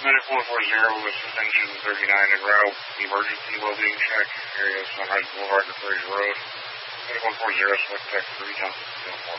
Medic 140, this is engine 39 en route. Emergency well-being check. Area Sunrise Boulevard to Fraser Road. Medic 140, select tech 3 Johnson.